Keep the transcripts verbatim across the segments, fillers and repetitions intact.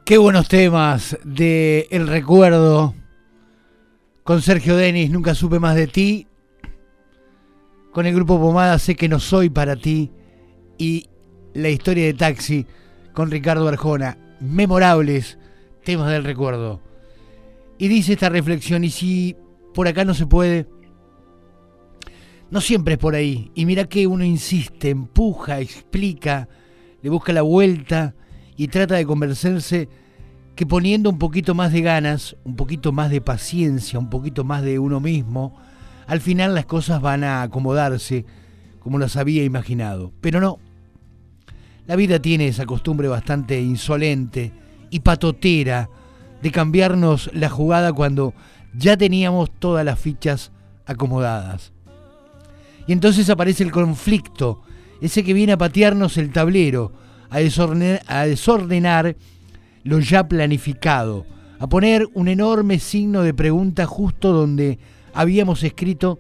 Qué buenos temas de El Recuerdo con Sergio Denis, Nunca supe más de ti. Con el grupo Pomada, Sé que no soy para ti. Y La historia de Taxi con Ricardo Arjona. Memorables temas del recuerdo. Y dice esta reflexión: y si por acá no se puede, no siempre es por ahí. Y mira que uno insiste, empuja, explica, le busca la vuelta y trata de convencerse que poniendo un poquito más de ganas, un poquito más de paciencia, un poquito más de uno mismo, al final las cosas van a acomodarse como las había imaginado. Pero no. La vida tiene esa costumbre bastante insolente y patotera de cambiarnos la jugada cuando ya teníamos todas las fichas acomodadas. Y entonces aparece el conflicto, ese que viene a patearnos el tablero, a desordenar, a desordenar lo ya planificado, a poner un enorme signo de pregunta justo donde habíamos escrito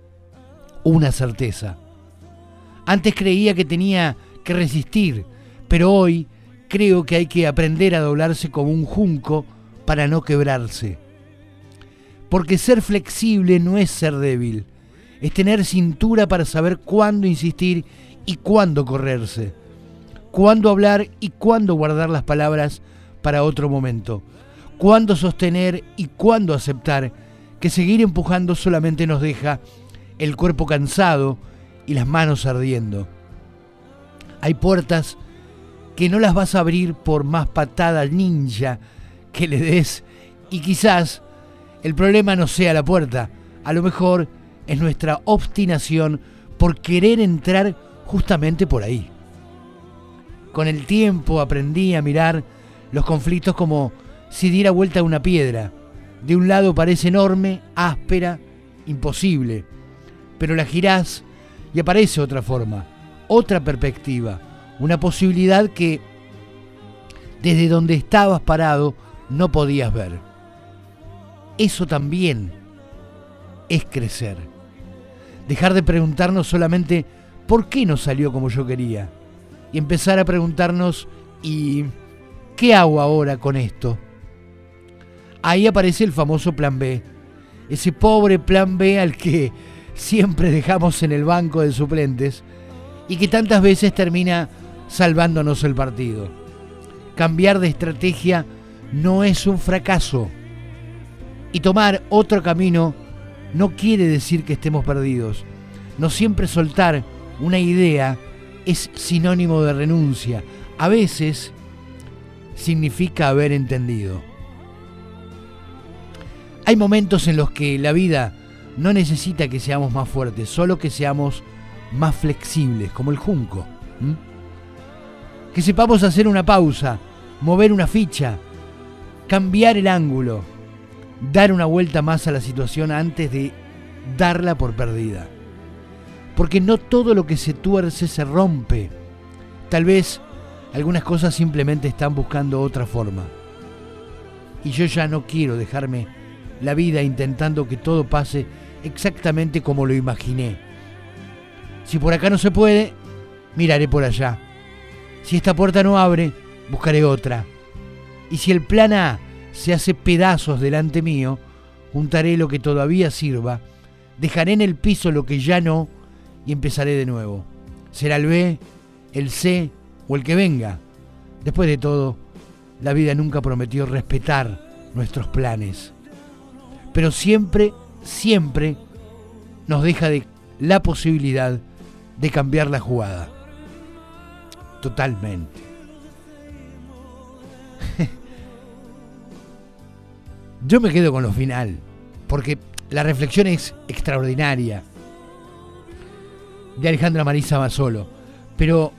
una certeza. Antes creía que tenía que resistir, pero hoy creo que hay que aprender a doblarse como un junco para no quebrarse. Porque ser flexible no es ser débil, es tener cintura para saber cuándo insistir y cuándo correrse, cuándo hablar y cuándo guardar las palabras para otro momento, cuándo sostener y cuándo aceptar que seguir empujando solamente nos deja el cuerpo cansado y las manos ardiendo. Hay puertas que no las vas a abrir por más patada ninja que le des, y quizás el problema no sea la puerta, a lo mejor es nuestra obstinación por querer entrar justamente por ahí. Con el tiempo aprendí a mirar los conflictos como si diera vuelta a una piedra. De un lado parece enorme, áspera, imposible, pero la girás y aparece otra forma, otra perspectiva, una posibilidad que desde donde estabas parado no podías ver. Eso también es crecer. Dejar de preguntarnos solamente por qué no salió como yo quería y empezar a preguntarnos: ¿y qué hago ahora con esto? Ahí aparece el famoso plan B, ese pobre plan B al que siempre dejamos en el banco de suplentes y que tantas veces termina salvándonos el partido. Cambiar de estrategia no es un fracaso, y tomar otro camino no quiere decir que estemos perdidos. No siempre soltar una idea es sinónimo de renuncia. A veces significa haber entendido. Hay momentos en los que la vida no necesita que seamos más fuertes, solo que seamos más flexibles, como el junco. ¿Mm? Que sepamos hacer una pausa, mover una ficha, cambiar el ángulo, dar una vuelta más a la situación antes de darla por perdida. Porque no todo lo que se tuerce se rompe. Tal vez algunas cosas simplemente están buscando otra forma. Y yo ya no quiero dejarme la vida intentando que todo pase exactamente como lo imaginé. Si por acá no se puede, miraré por allá. Si esta puerta no abre, buscaré otra. Y si el plan A se hace pedazos delante mío, juntaré lo que todavía sirva, dejaré en el piso lo que ya no y empezaré de nuevo. Será el B, el C o el que venga. Después de todo, la vida nunca prometió respetar nuestros planes, pero siempre, siempre nos deja de la posibilidad de cambiar la jugada. Totalmente. Yo me quedo con lo final, porque la reflexión es extraordinaria, de Alejandra Marisa Mazzolo, pero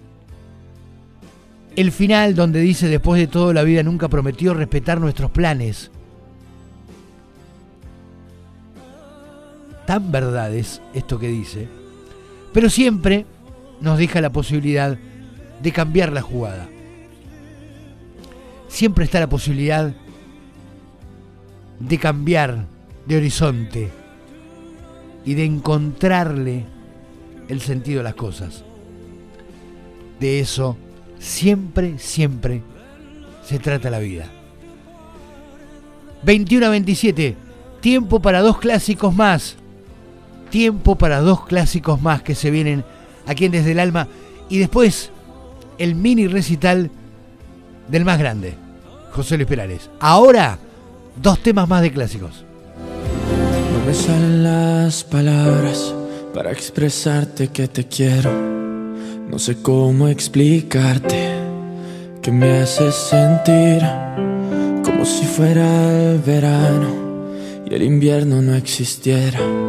el final donde dice: después de todo la vida nunca prometió respetar nuestros planes. Tan verdad es esto que dice, pero siempre nos deja la posibilidad de cambiar la jugada. Siempre está la posibilidad de cambiar de horizonte y de encontrarle el sentido de las cosas. De eso siempre, siempre se trata la vida. veintiuno a veintisiete, tiempo para dos clásicos más. Tiempo para dos clásicos más que se vienen aquí en Desde el Alma. Y después, el mini recital del más grande, José Luis Perales. Ahora, dos temas más de clásicos. No me salen las palabras para expresarte que te quiero. No sé cómo explicarte que me haces sentir como si fuera el verano y el invierno no existiera.